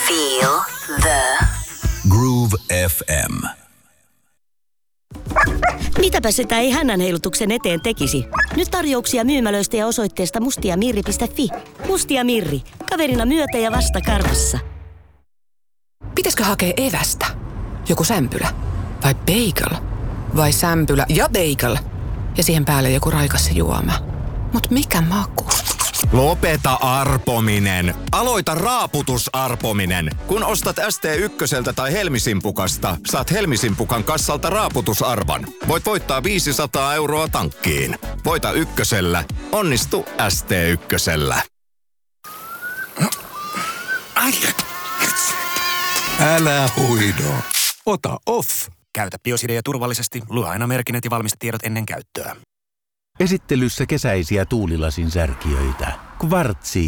Feel the Groove FM. Mitäpä sitä ei hännänheilutuksen eteen tekisi? Nyt tarjouksia myymälöistä ja osoitteesta mustiamirri.fi. Mustia Mirri. Kaverina myötä ja vasta karvassa. Pitäisikö hakea evästä? Joku sämpylä? Vai bagel? Vai sämpylä ja bagel? Ja siihen päälle joku raikas juoma. Mut mikä maku? Lopeta arpominen. Aloita raaputusarpominen. Kun ostat ST1 tai Helmisimpukasta, saat Helmisimpukan kassalta raaputusarvan. Voit voittaa 500 € tankkiin. Voita ykkösellä. Onnistu ST1. Älä huido. Ota off. Käytä Biosidea turvallisesti. Lue aina merkinnät ja valmistetiedot ennen käyttöä. Esittelyssä kesäisiä tuulilasin särkijöitä. Kvartsi.